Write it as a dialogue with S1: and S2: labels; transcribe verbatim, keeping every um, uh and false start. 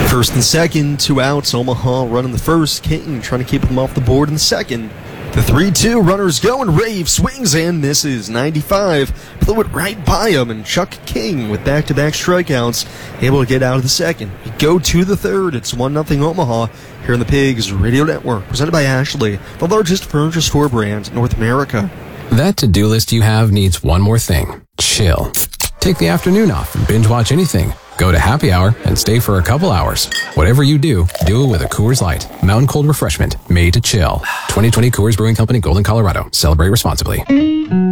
S1: First and second, two outs. Omaha running the first. King trying to keep them off the board in the second. The three two runners go, and Rave swings and misses. ninety-five blew it right by him, and Chuck King with back-to-back strikeouts able to get out of the second. We go to the third. It's one nothing Omaha here on the Pigs Radio Network, presented by Ashley, the largest furniture store brand in North America.
S2: That to-do list you have needs one more thing. Chill. Take the afternoon off and binge watch anything. Go to happy hour and stay for a couple hours. Whatever you do, do it with a Coors Light. Mountain cold refreshment made to chill. twenty twenty Coors Brewing Company, Golden, Colorado. Celebrate responsibly.